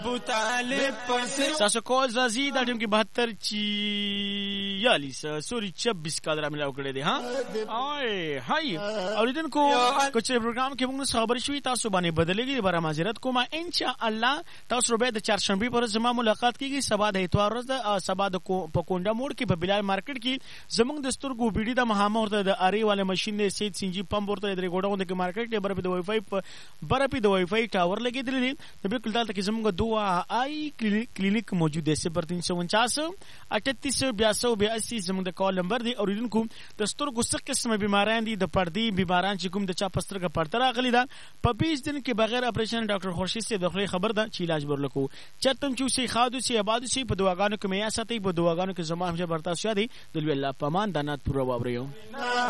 تاسو کول راځي دا ټیم کې 72 سوري 26 کا درا ملاو کړی دی ها هاي اوریدونکو کوچې پروګرام کې موږ خبرې شوې تاسو باندې بدلېږي لپاره معذرت کوم ان شاء الله تاسو به د چهارشنبه پر زما ملاقات کیږي سبا د اتوار ورځ سبا د پکونډا موړ کې په بلال مارکیټ کې زموږ د سترګو بیډي د مهامه ورته د اری والے ماشين د سید سنجي پمپ ورته د ګوډاون د مارکیټ کې برپی د وای فای ټاور لګیدل دي بالکل دلته کې زموږ دوا آی کلینک موجود دی 0349 3882 زموږ د کال نمبر دی اوریدونکو د سترګو څخه قسمه بیماران دي د پردي بیماران چې کوم د چا پسترګه پړتر راغلي دا په 20 دن کې بغیر اپریشن ډاکټر خورشید سے دغه خبر ده چې علاج ورلکو چرتم چوسي خادو سي آباد سي په دواګانو کې میا ساتي په دواګانو کې زما همشه برتا شادي دل الله پامان دانات پورا وابریو